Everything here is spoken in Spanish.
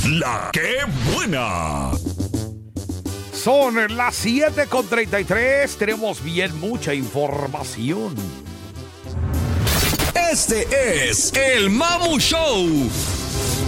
La que buena. Son las 7:33. Tenemos bien mucha información. Este es el Mamu Show.